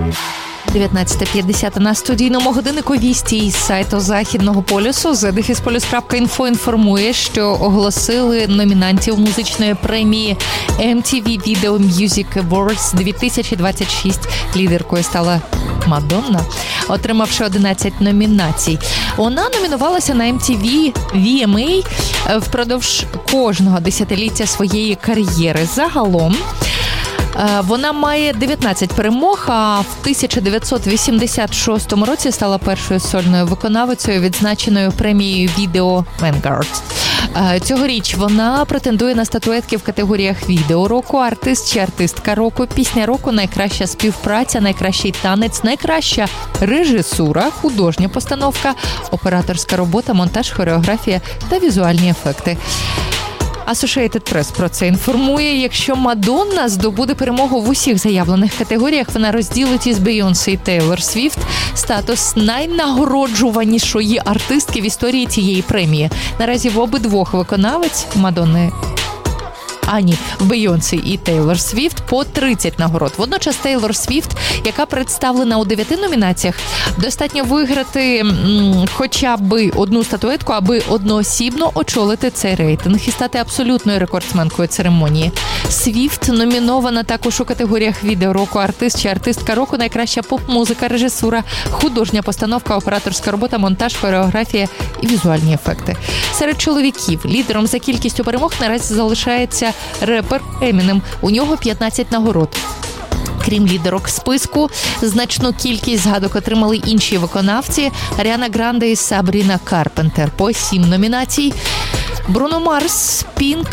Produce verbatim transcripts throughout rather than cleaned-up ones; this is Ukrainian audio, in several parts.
дев'ятнадцята п'ятдесят на студійному годиннику вісті із сайту Західного полюсу. зедефісполюс крапка інфо інформує, що оголосили номінантів музичної премії ем ті ві Video Music Awards дві тисячі двадцять шість. Лідеркою стала Мадонна, отримавши одинадцять номінацій. Вона номінувалася на ем ті ві ві ем ей впродовж кожного десятиліття своєї кар'єри. Загалом вона має дев'ятнадцять перемог, а в тисяча дев'ятсот вісімдесят шостому році стала першою сольною виконавицею, відзначеною премією Video Vanguard. Цьогоріч вона претендує на статуетки в категоріях відео року, артист чи артистка року, пісня року, найкраща співпраця, найкращий танець, найкраща режисура, художня постановка, операторська робота, монтаж, хореографія та візуальні ефекти. Associated Press про це інформує. Якщо Мадонна здобуде перемогу в усіх заявлених категоріях, вона розділить із Бейонсе і Тейлор Свіфт статус найнагороджуванішої артистки в історії цієї премії. Наразі в обидвох виконавець Мадонни, а ні, в Бейонсе і Тейлор Свіфт по тридцять нагород. Водночас Тейлор Свіфт, яка представлена у дев'яти номінаціях, достатньо виграти м, хоча б одну статуетку, аби одноосібно очолити цей рейтинг і стати абсолютною рекордсменкою церемонії. Свіфт номінована також у категоріях відео року, артист чи артистка року, найкраща поп-музика, режисура, художня постановка, операторська робота, монтаж, хореографія і візуальні ефекти. Серед чоловіків лідером за кількістю перемог наразі залишається репер Емінем. У нього п'ятнадцять нагород. Крім лідерок списку, значну кількість згадок отримали інші виконавці. Аріана Гранде і Сабріна Карпентер по сім номінацій. Бруно Марс, Пінк,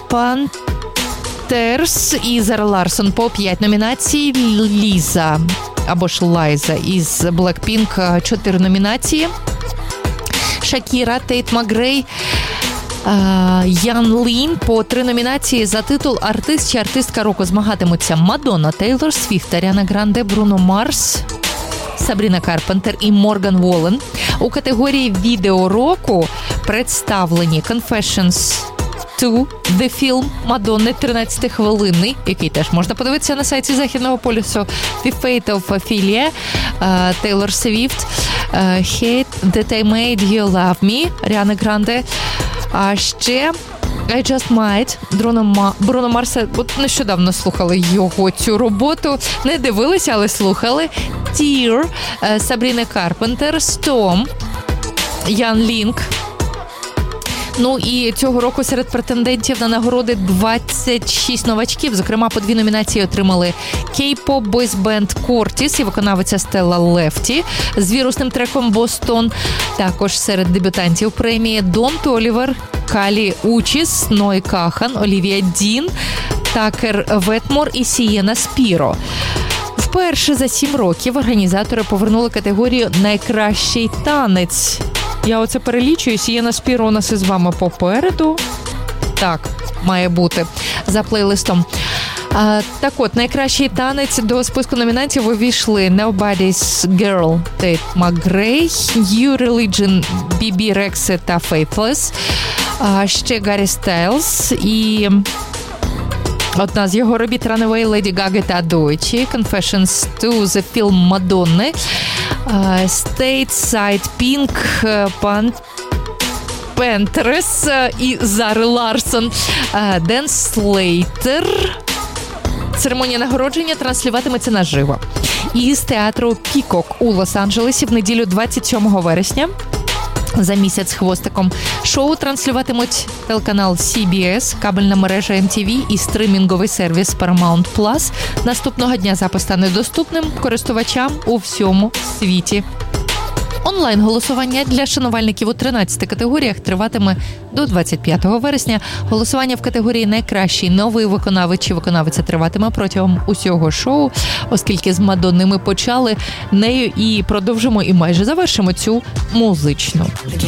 Пантерс і Зара Ларсон по п'ять номінацій. Ліза, або ж Лайза із Блекпінк чотири номінації. Шакіра, Тейт Макгрей, Ян Лін по три номінації за титул «Артист чи артистка року» змагатимуться Мадонна, Тейлор Свіфт, Аріана Гранде, Бруно Марс, Сабріна Карпентер і Морган Уоллен. У категорії відео року представлені Confessions два, The Film Мадонни, тринадцятихвилинний, який теж можна подивитися на сайті Західного полюсу, The Fate of Ophelia, Тейлор Свіфт, Hate That I Made You Love Me, Аріана Гранде. А ще I Just Might, Бруно Марса. От нещодавно слухали його цю роботу. Не дивилися, але слухали. Tear, Сабріна Карпентер, Storm, Ян Лінк. Ну і цього року серед претендентів на нагороди двадцять шість новачків. Зокрема, по дві номінації отримали кей-поп бойсбенд Кортіс і виконавиця Стелла Лефті з вірусним треком «Бостон». Також серед дебютантів премії Дон Толівер, Калі Учіс, Ной Кахан, Олівія Дін, Такер Ветмор і Сієна Спіро. Вперше за сім років організатори повернули категорію «Найкращий танець». Я оце перелічую, Сієна Спіро у нас із вами попереду. Так, має бути за плейлистом. А, так от, найкращий танець до списку номінантів увійшли Nobody's Girl, Тейт Макгрей, New Religion, Бі Бі Рексе та Faithless, а ще Гаррі Стайлз і одна з його робіт Runaway, Леді Гаги та Дойчі, Confessions два, The Film Мадонни, Stateside Pink, Пантерс і Зари Ларсон, Ден Слейтер. Церемонія нагородження транслюватиметься наживо із театру Пікок у Лос-Анджелесі в неділю двадцять сьомого вересня. За місяць з хвостиком. Шоу транслюватимуть телеканал Сі Бі Ес, кабельна мережа ем ті ві і стримінговий сервіс Paramount Plus. Наступного дня запис стане доступним користувачам у всьому світі. Онлайн-голосування для шанувальників у тринадцяти категоріях триватиме до двадцять п'ятого вересня. Голосування в категорії «Найкращий новий виконавець чи виконавиця» триватиме протягом усього шоу, оскільки з Мадонни ми почали нею і продовжимо і майже завершимо цю музичну